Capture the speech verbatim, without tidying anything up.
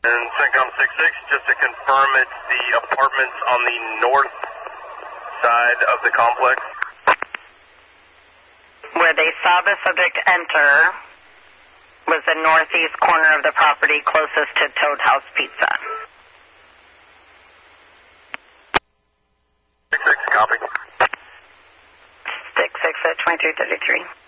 And CENTCOM six six, just to confirm, it's the apartments on the north side of the complex. Where they saw the subject enter was the northeast corner of the property closest to Toad House Pizza. six six, copy. six six at twenty-two thirty-three.